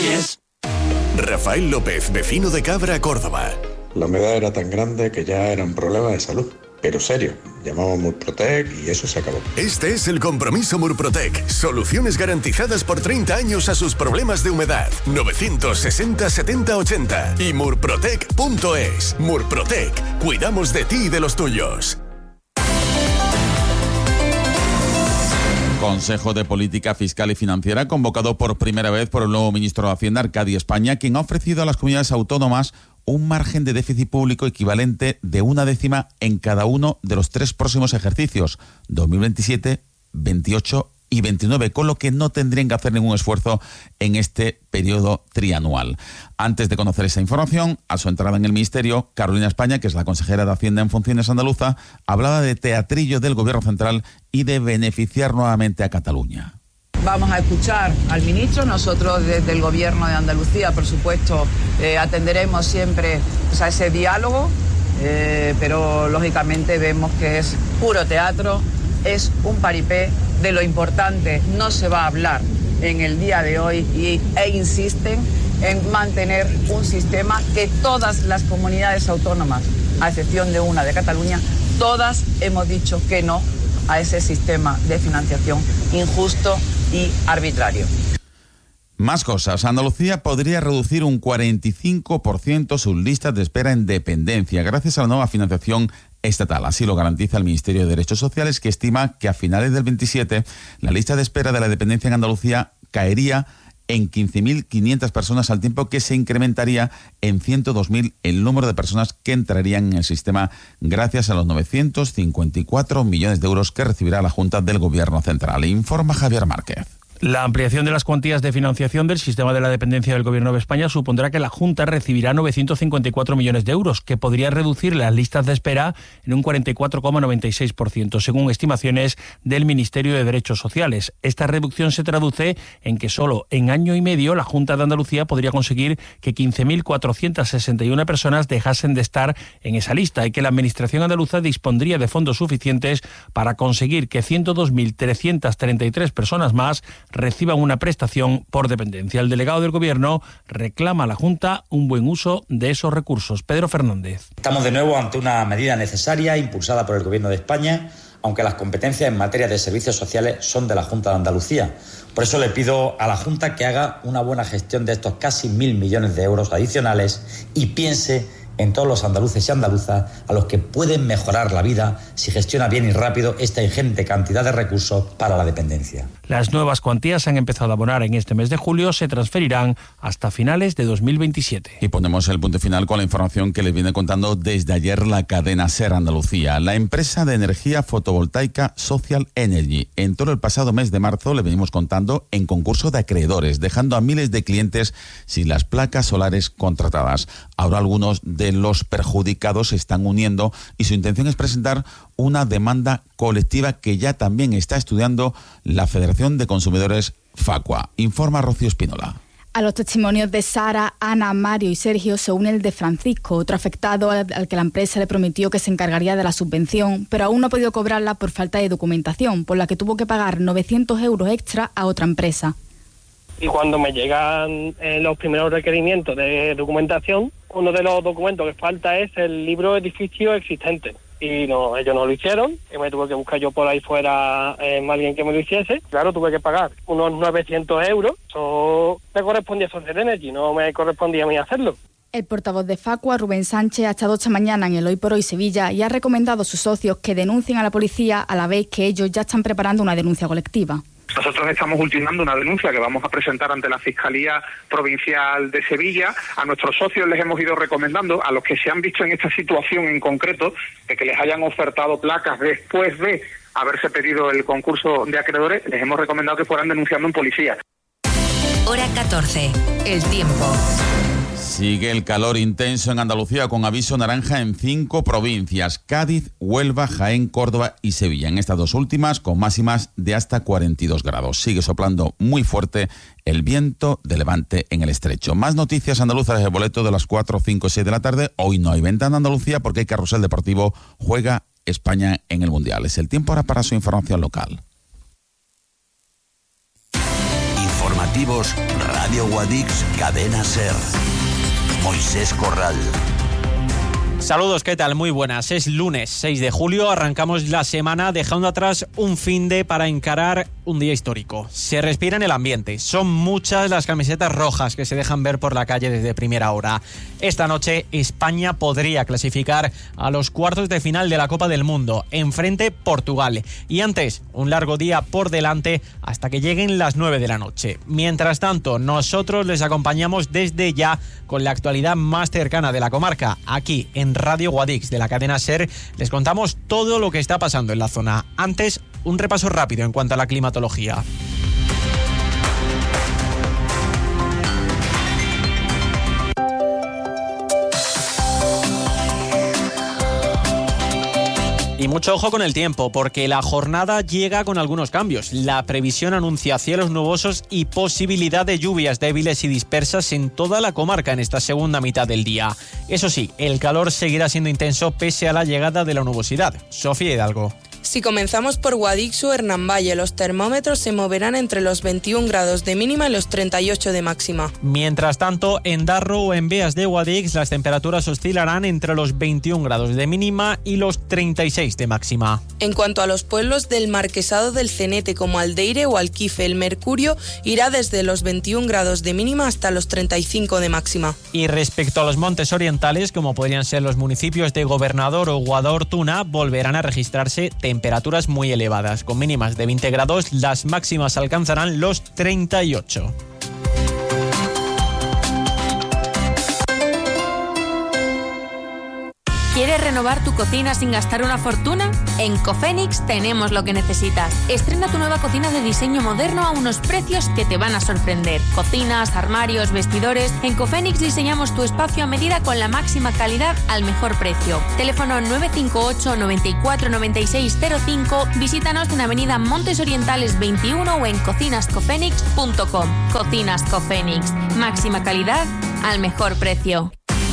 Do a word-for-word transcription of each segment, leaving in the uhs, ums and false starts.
Yes. Rafael López, vecino de Cabra, Córdoba. La humedad era tan grande que ya era un problema de salud. Pero serio, llamamos Murprotec y eso se acabó. Este es el compromiso Murprotec. Soluciones garantizadas por treinta años a sus problemas de humedad. novecientos sesenta setenta ochenta y murprotec punto es. Murprotec. Cuidamos de ti y de los tuyos. Consejo de Política Fiscal y Financiera convocado por primera vez por el nuevo ministro de Hacienda, Arcadi España, quien ha ofrecido a las comunidades autónomas un margen de déficit público equivalente de una décima en cada uno de los tres próximos ejercicios, dos mil veintisiete, veintiocho y veintinueve, con lo que no tendrían que hacer ningún esfuerzo en este periodo trianual. Antes de conocer esa información, a su entrada en el Ministerio, Carolina España, que es la consejera de Hacienda en funciones andaluza, hablaba de teatrillo del Gobierno central y de beneficiar nuevamente a Cataluña. Vamos a escuchar al ministro. Nosotros desde el Gobierno de Andalucía, por supuesto, eh, atenderemos siempre pues, a ese diálogo, eh, pero lógicamente vemos que es puro teatro, es un paripé. De lo importante no se va a hablar en el día de hoy y, e insisten en mantener un sistema que todas las comunidades autónomas, a excepción de una de Cataluña, todas hemos dicho que no a ese sistema de financiación injusto y arbitrario. Más cosas. Andalucía podría reducir un cuarenta y cinco por ciento sus listas de espera en dependencia gracias a la nueva financiación estatal. Así lo garantiza el Ministerio de Derechos Sociales, que estima que a finales del veintisiete la lista de espera de la dependencia en Andalucía caería en quince mil quinientas personas, al tiempo que se incrementaría en ciento dos mil el número de personas que entrarían en el sistema gracias a los novecientos cincuenta y cuatro millones de euros que recibirá la Junta del Gobierno Central. Informa Javier Márquez. La ampliación de las cuantías de financiación del sistema de la dependencia del Gobierno de España supondrá que la Junta recibirá novecientos cincuenta y cuatro millones de euros, que podría reducir las listas de espera en un cuarenta y cuatro coma noventa y seis por ciento, según estimaciones del Ministerio de Derechos Sociales. Esta reducción se traduce en que solo en año y medio la Junta de Andalucía podría conseguir que quince mil cuatrocientas sesenta y una personas dejasen de estar en esa lista y que la Administración andaluza dispondría de fondos suficientes para conseguir que ciento dos mil trescientas treinta y tres personas más reciban una prestación por dependencia. El delegado del Gobierno reclama a la Junta un buen uso de esos recursos. Pedro Fernández. Estamos de nuevo ante una medida necesaria impulsada por el Gobierno de España, aunque las competencias en materia de servicios sociales son de la Junta de Andalucía. Por eso le pido a la Junta que haga una buena gestión de estos casi mil millones de euros adicionales y piense en todos los andaluces y andaluzas a los que pueden mejorar la vida si gestiona bien y rápido esta ingente cantidad de recursos para la dependencia. Las nuevas cuantías se han empezado a abonar en este mes de julio, se transferirán hasta finales de dos mil veintisiete. Y ponemos el punto final con la información que les viene contando desde ayer la cadena SER Andalucía. La empresa de energía fotovoltaica Social Energy entró el pasado mes de marzo, le venimos contando, en concurso de acreedores, dejando a miles de clientes sin las placas solares contratadas. Ahora algunos de los perjudicados se están uniendo y su intención es presentar una demanda colectiva que ya también está estudiando la Federación de Consumidores Facua. Informa Rocío Espínola. A los testimonios de Sara, Ana, Mario y Sergio se une el de Francisco, otro afectado al, al que la empresa le prometió que se encargaría de la subvención, pero aún no ha podido cobrarla por falta de documentación, por la que tuvo que pagar novecientos euros extra a otra empresa. Y cuando me llegan eh, los primeros requerimientos de documentación, uno de los documentos que falta es el libro edificio existente. Y no, ellos no lo hicieron, y me tuve que buscar yo por ahí fuera eh, alguien que me lo hiciese. Claro, tuve que pagar unos novecientos euros. Eso me correspondía a Social Energy, no me correspondía a mí hacerlo. El portavoz de Facua, Rubén Sánchez, ha estado esta mañana en el Hoy por Hoy Sevilla y ha recomendado a sus socios que denuncien a la policía a la vez que ellos ya están preparando una denuncia colectiva. Nosotros estamos ultimando una denuncia que vamos a presentar ante la Fiscalía Provincial de Sevilla. A nuestros socios les hemos ido recomendando, a los que se han visto en esta situación en concreto, de que les hayan ofertado placas después de haberse pedido el concurso de acreedores, les hemos recomendado que fueran denunciando en policía. Hora catorce. El tiempo. Sigue el calor intenso en Andalucía con aviso naranja en cinco provincias: Cádiz, Huelva, Jaén, Córdoba y Sevilla. En estas dos últimas con máximas de hasta cuarenta y dos grados. Sigue soplando muy fuerte el viento de levante en el estrecho. Más noticias andaluzas del boleto de las cuatro, cinco y seis de la tarde. Hoy no hay venta en Andalucía porque hay carrusel deportivo. Juega España en el Mundial. Es el tiempo ahora para su información local. informativos, Radio Guadix, Cadena Ser. Moisés Corral. Saludos, ¿qué tal? Muy buenas. Es lunes seis de julio, arrancamos la semana dejando atrás un finde para encarar un día histórico. Se respira en el ambiente, son muchas las camisetas rojas que se dejan ver por la calle desde primera hora. Esta noche España podría clasificar a los cuartos de final de la Copa del Mundo, enfrente Portugal. Y antes, un largo día por delante hasta que lleguen las nueve de la noche. Mientras tanto, nosotros les acompañamos desde ya con la actualidad más cercana de la comarca, aquí en Radio Guadix de la cadena SER. Les contamos todo lo que está pasando en la zona. Antes, un repaso rápido en cuanto a la climatología. Y mucho ojo con el tiempo, porque la jornada llega con algunos cambios. La previsión anuncia cielos nubosos y posibilidad de lluvias débiles y dispersas en toda la comarca en esta segunda mitad del día. Eso sí, el calor seguirá siendo intenso pese a la llegada de la nubosidad. Sofía Hidalgo. Si comenzamos por Guadix o Hernán Valle, los termómetros se moverán entre los veintiún grados de mínima y los treinta y ocho de máxima. Mientras tanto, en Darro o en Beas de Guadix, las temperaturas oscilarán entre los veintiún grados de mínima y los treinta y seis de máxima. En cuanto a los pueblos del Marquesado del Cenete como Aldeire o Alquife, el mercurio irá desde los veintiún grados de mínima hasta los treinta y cinco de máxima. Y respecto a los montes orientales, como podrían ser los municipios de Gobernador o Guadalhortuna, volverán a registrarse temperaturas temperaturas muy elevadas, con mínimas de veinte grados, las máximas alcanzarán los treinta y ocho. ¿Quieres renovar tu cocina sin gastar una fortuna? En Cofenix tenemos lo que necesitas. Estrena tu nueva cocina de diseño moderno a unos precios que te van a sorprender. Cocinas, armarios, vestidores. En Cofenix diseñamos tu espacio a medida con la máxima calidad al mejor precio. Teléfono nueve cinco ocho, noventa y cuatro, noventa y seis cero cinco. Visítanos en Avenida Montes Orientales veintiuno o en cocinas cofenix punto com. Cocinas Cofenix. Máxima calidad al mejor precio.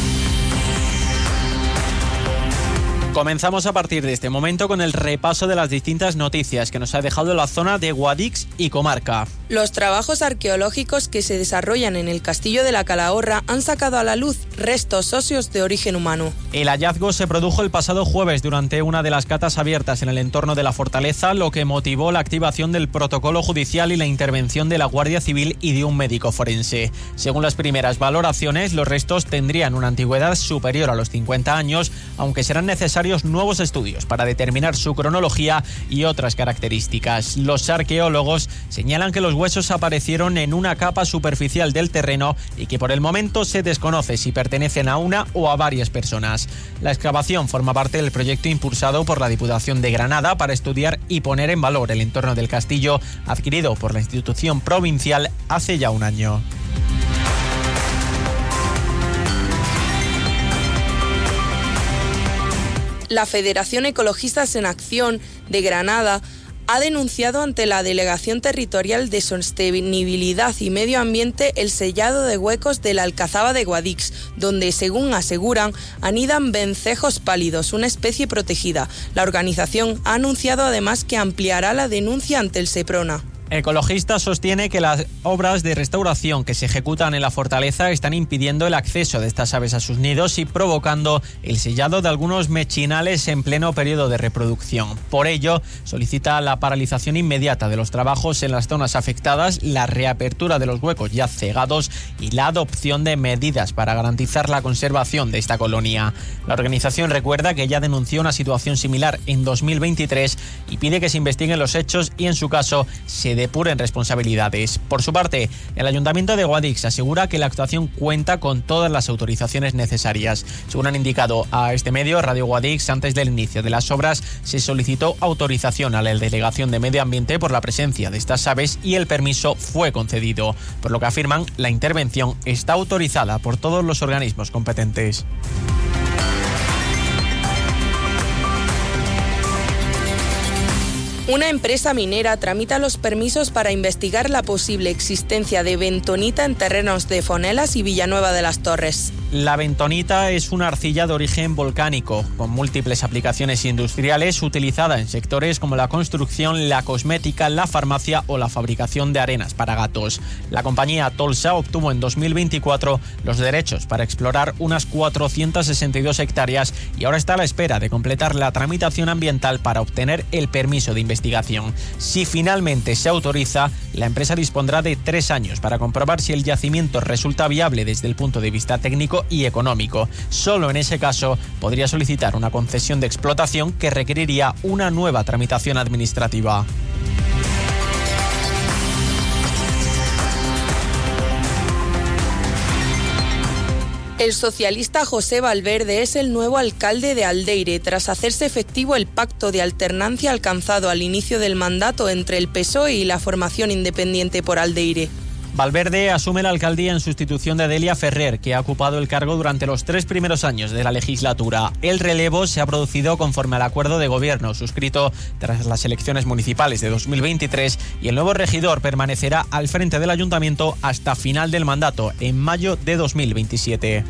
Comenzamos a partir de este momento con el repaso de las distintas noticias que nos ha dejado la zona de Guadix y comarca. Los trabajos arqueológicos que se desarrollan en el Castillo de la Calahorra han sacado a la luz restos óseos de origen humano. El hallazgo se produjo el pasado jueves durante una de las catas abiertas en el entorno de la fortaleza, lo que motivó la activación del protocolo judicial y la intervención de la Guardia Civil y de un médico forense. Según las primeras valoraciones, los restos tendrían una antigüedad superior a los cincuenta años, aunque serán necesarios nuevos estudios para determinar su cronología y otras características. Los arqueólogos señalan que los huesos aparecieron en una capa superficial del terreno y que por el momento se desconoce si pertenecen a una o a varias personas. La excavación forma parte del proyecto impulsado por la Diputación de Granada para estudiar y poner en valor el entorno del castillo, adquirido por la institución provincial hace ya un año. La Federación Ecologistas en Acción de Granada ha denunciado ante la Delegación Territorial de Sostenibilidad y Medio Ambiente el sellado de huecos de la Alcazaba de Guadix, donde, según aseguran, anidan vencejos pálidos, una especie protegida. La organización ha anunciado además que ampliará la denuncia ante el Seprona. Ecologista sostiene que las obras de restauración que se ejecutan en la fortaleza están impidiendo el acceso de estas aves a sus nidos y provocando el sellado de algunos mechinales en pleno periodo de reproducción. Por ello, solicita la paralización inmediata de los trabajos en las zonas afectadas, la reapertura de los huecos ya cegados y la adopción de medidas para garantizar la conservación de esta colonia. La organización recuerda que ya denunció una situación similar en dos mil veintitrés y pide que se investiguen los hechos y, en su caso, se depuren responsabilidades. Por su parte, el Ayuntamiento de Guadix asegura que la actuación cuenta con todas las autorizaciones necesarias. Según han indicado a este medio, Radio Guadix, antes del inicio de las obras se solicitó autorización a la Delegación de Medio Ambiente por la presencia de estas aves y el permiso fue concedido. Por lo que afirman, la intervención está autorizada por todos los organismos competentes. Una empresa minera tramita los permisos para investigar la posible existencia de bentonita en terrenos de Fonelas y Villanueva de las Torres. La bentonita es una arcilla de origen volcánico, con múltiples aplicaciones industriales, utilizada en sectores como la construcción, la cosmética, la farmacia o la fabricación de arenas para gatos. La compañía Tolsa obtuvo en dos mil veinticuatro los derechos para explorar unas cuatrocientas sesenta y dos hectáreas y ahora está a la espera de completar la tramitación ambiental para obtener el permiso de investigación. Si finalmente se autoriza, la empresa dispondrá de tres años para comprobar si el yacimiento resulta viable desde el punto de vista técnico y económico. Solo en ese caso podría solicitar una concesión de explotación que requeriría una nueva tramitación administrativa. El socialista José Valverde es el nuevo alcalde de Aldeire, tras hacerse efectivo el pacto de alternancia alcanzado al inicio del mandato entre el P S O E y la formación independiente por Aldeire. Valverde asume la alcaldía en sustitución de Delia Ferrer, que ha ocupado el cargo durante los tres primeros años de la legislatura. El relevo se ha producido conforme al acuerdo de gobierno suscrito tras las elecciones municipales de dos mil veintitrés y el nuevo regidor permanecerá al frente del ayuntamiento hasta final del mandato, en mayo de dos mil veintisiete.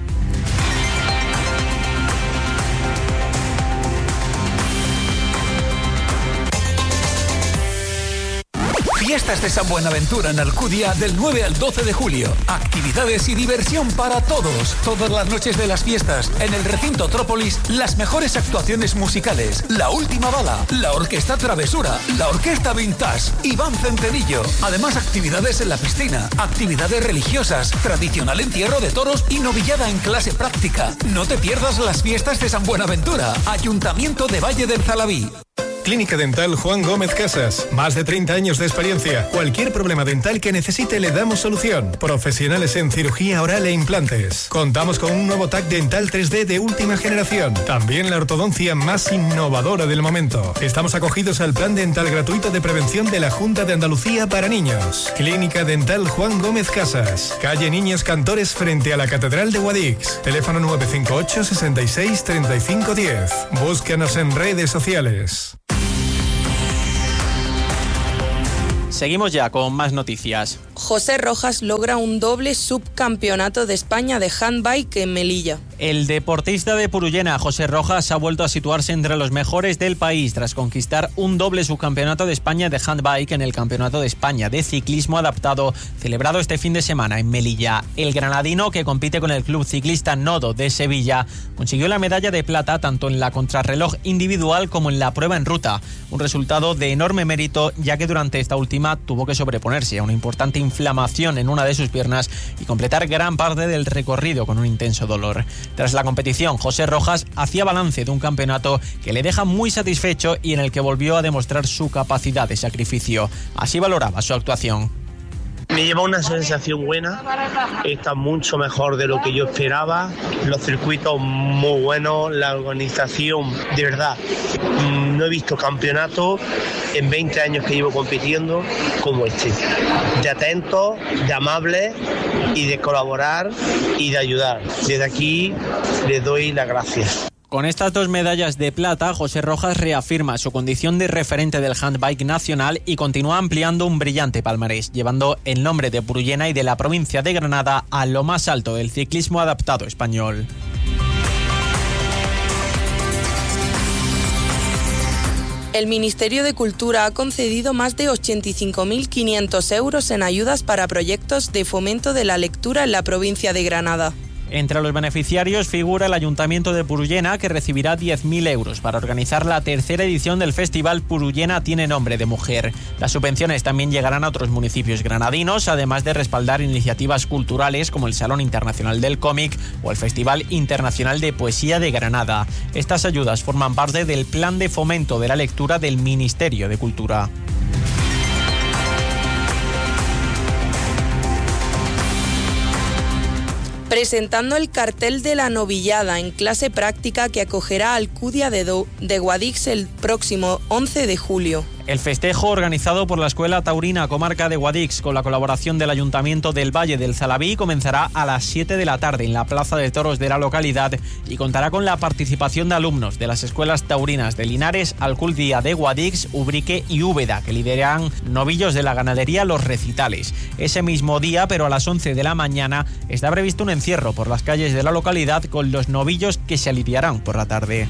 Fiestas de San Buenaventura en Alcudia del nueve al doce de julio. Actividades y diversión para todos. Todas las noches de las fiestas en el recinto Trópolis, las mejores actuaciones musicales. La Última Bala, la Orquesta Travesura, la Orquesta Vintage, Iván Centenillo. Además, actividades en la piscina, actividades religiosas, tradicional entierro de toros y novillada en clase práctica. No te pierdas las fiestas de San Buenaventura. Ayuntamiento de Valle del Zalabí. Clínica Dental Juan Gómez Casas. Más de treinta años de experiencia. Cualquier problema dental que necesite le damos solución. Profesionales en cirugía oral e implantes. Contamos con un nuevo T A C dental tres D de última generación. También la ortodoncia más innovadora del momento. Estamos acogidos al plan dental gratuito de prevención de la Junta de Andalucía para niños. Clínica Dental Juan Gómez Casas. Calle Niños Cantores frente a la Catedral de Guadix. Teléfono nueve cinco ocho, seis seis, tres cinco uno cero. Búscanos en redes sociales. Seguimos ya con más noticias. José Rojas logra un doble subcampeonato de España de handbike en Melilla. El deportista de Purullena, José Rojas, ha vuelto a situarse entre los mejores del país tras conquistar un doble subcampeonato de España de handbike en el Campeonato de España de Ciclismo Adaptado, celebrado este fin de semana en Melilla. El granadino, que compite con el Club Ciclista Nodo de Sevilla, consiguió la medalla de plata tanto en la contrarreloj individual como en la prueba en ruta. Un resultado de enorme mérito, ya que durante esta última tuvo que sobreponerse a una importante inflamación en una de sus piernas y completar gran parte del recorrido con un intenso dolor. Tras la competición, José Rojas hacía balance de un campeonato que le deja muy satisfecho y en el que volvió a demostrar su capacidad de sacrificio. Así valoraba su actuación. Me lleva una sensación buena, está mucho mejor de lo que yo esperaba, los circuitos muy buenos, la organización, de verdad, no he visto campeonato en veinte años que llevo compitiendo como este, de atentos, de amables y de colaborar y de ayudar. Desde aquí les doy las gracias. Con estas dos medallas de plata, José Rojas reafirma su condición de referente del handbike nacional y continúa ampliando un brillante palmarés, llevando el nombre de Purullena y de la provincia de Granada a lo más alto del ciclismo adaptado español. El Ministerio de Cultura ha concedido más de ochenta y cinco mil quinientos euros en ayudas para proyectos de fomento de la lectura en la provincia de Granada. Entre los beneficiarios figura el Ayuntamiento de Purullena, que recibirá diez mil euros para organizar la tercera edición del Festival Purullena Tiene Nombre de Mujer. Las subvenciones también llegarán a otros municipios granadinos, además de respaldar iniciativas culturales como el Salón Internacional del Cómic o el Festival Internacional de Poesía de Granada. Estas ayudas forman parte del Plan de Fomento de la Lectura del Ministerio de Cultura. Presentando el cartel de la novillada en clase práctica que acogerá Alcudia de, Do- de Guadix el próximo once de julio. El festejo, organizado por la Escuela Taurina Comarca de Guadix con la colaboración del Ayuntamiento del Valle del Zalabí, comenzará a las siete de la tarde en la Plaza de Toros de la localidad y contará con la participación de alumnos de las escuelas taurinas de Linares, Alcudia de Guadix, Ubrique y Úbeda, que lideran novillos de la ganadería los recitales. Ese mismo día, pero a las once de la mañana, está previsto un encierro por las calles de la localidad con los novillos que se aliviarán por la tarde.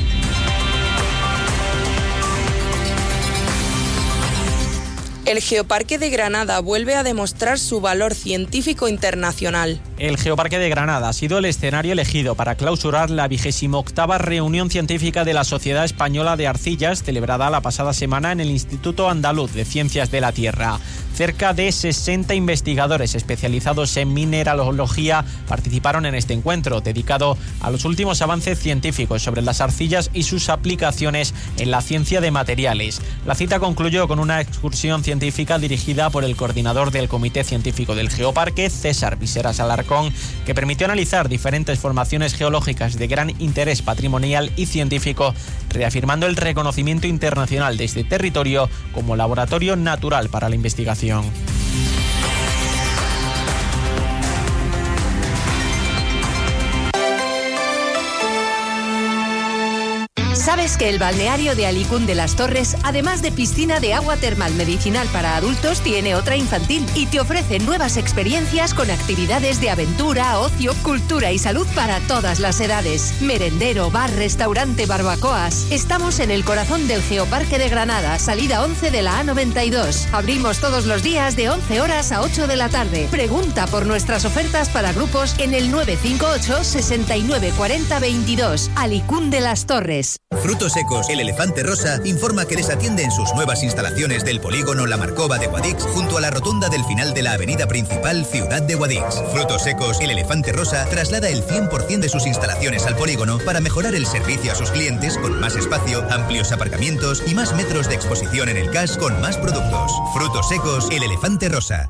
El Geoparque de Granada vuelve a demostrar su valor científico internacional. El Geoparque de Granada ha sido el escenario elegido para clausurar la vigésima octava reunión científica de la Sociedad Española de Arcillas, celebrada la pasada semana en el Instituto Andaluz de Ciencias de la Tierra. Cerca de sesenta investigadores especializados en mineralogía participaron en este encuentro, dedicado a los últimos avances científicos sobre las arcillas y sus aplicaciones en la ciencia de materiales. La cita concluyó con una excursión científica dirigida por el coordinador del Comité Científico del Geoparque, César Viseras Alarcón, que permitió analizar diferentes formaciones geológicas de gran interés patrimonial y científico, reafirmando el reconocimiento internacional de este territorio como laboratorio natural para la investigación. ¿Sabes que el balneario de Alicún de las Torres, además de piscina de agua termal medicinal para adultos, tiene otra infantil y te ofrece nuevas experiencias con actividades de aventura, ocio, cultura y salud para todas las edades? Merendero, bar, restaurante, barbacoas. Estamos en el corazón del Geoparque de Granada, salida once de la A noventa y dos. Abrimos todos los días de once horas a ocho de la tarde. Pregunta por nuestras ofertas para grupos en el nueve cinco ocho, sesenta y nueve, cuarenta, veintidós. Alicún de las Torres. Frutos Secos, el Elefante Rosa, informa que les atiende en sus nuevas instalaciones del polígono La Marcova de Guadix, junto a la rotonda del final de la avenida principal Ciudad de Guadix. Frutos Secos, el Elefante Rosa, traslada el cien por ciento de sus instalaciones al polígono para mejorar el servicio a sus clientes con más espacio, amplios aparcamientos y más metros de exposición en el C A S con más productos. Frutos Secos, el Elefante Rosa.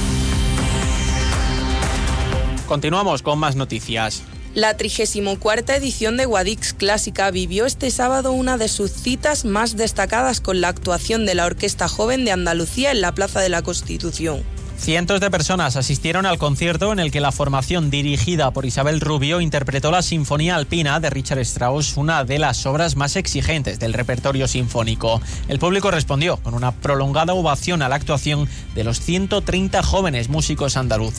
Continuamos con más noticias. La trigésima cuarta edición de Guadix Clásica vivió este sábado una de sus citas más destacadas con la actuación de la Orquesta Joven de Andalucía en la Plaza de la Constitución. Cientos de personas asistieron al concierto en el que la formación dirigida por Isabel Rubio interpretó la Sinfonía Alpina de Richard Strauss, una de las obras más exigentes del repertorio sinfónico. El público respondió con una prolongada ovación a la actuación de los ciento treinta jóvenes músicos andaluces.